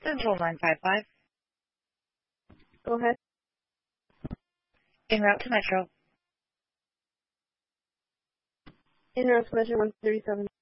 Central 955. Go ahead. En route to Metro. En route to Metro 137.